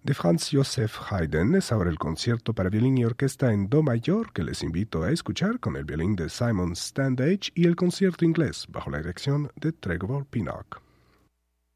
De Franz Joseph Haydn es ahora el concierto para violín y orquesta en do mayor que les invito a escuchar con el violín de Simon Standage y el concierto inglés bajo la dirección de Trevor Pinnock.